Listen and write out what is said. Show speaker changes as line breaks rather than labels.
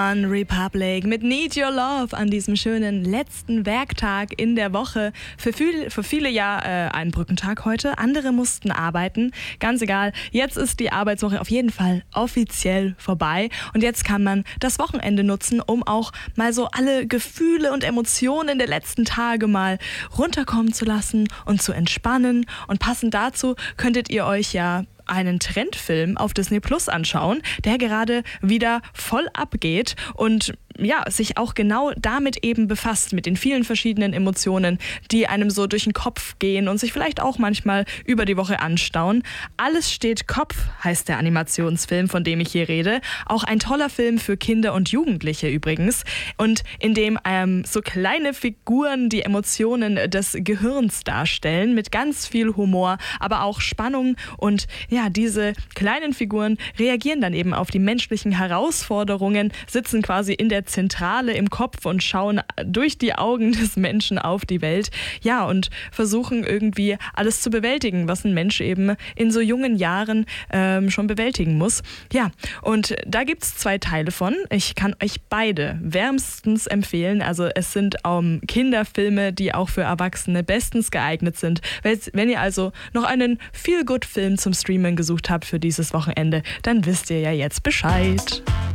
Republic mit Need Your Love an diesem schönen letzten Werktag in der Woche. Für viele ja ein Brückentag heute, andere mussten arbeiten. Ganz egal, jetzt ist die Arbeitswoche auf jeden Fall offiziell vorbei und jetzt kann man das Wochenende nutzen, um auch mal so alle Gefühle und Emotionen der letzten Tage mal runterkommen zu lassen und zu entspannen. Und passend dazu könntet ihr euch ja einen Trendfilm auf Disney Plus anschauen, der gerade wieder voll abgeht und ja, sich auch genau damit eben befasst, mit den vielen verschiedenen Emotionen, die einem so durch den Kopf gehen und sich vielleicht auch manchmal über die Woche anstauen. Alles steht Kopf heißt der Animationsfilm, von dem ich hier rede. Auch ein toller Film für Kinder und Jugendliche übrigens. Und in dem so kleine Figuren die Emotionen des Gehirns darstellen, mit ganz viel Humor, aber auch Spannung. Und ja, diese kleinen Figuren reagieren dann eben auf die menschlichen Herausforderungen, sitzen quasi in der Zentrale im Kopf und schauen durch die Augen des Menschen auf die Welt. Ja, und versuchen irgendwie alles zu bewältigen, was ein Mensch eben in so jungen Jahren schon bewältigen muss. Ja, und da gibt es 2 Teile von. Ich kann euch beide wärmstens empfehlen. Also es sind Kinderfilme, die auch für Erwachsene bestens geeignet sind. Wenn ihr also noch einen Feel-Good-Film zum Streamen gesucht habt für dieses Wochenende, dann wisst ihr ja jetzt Bescheid.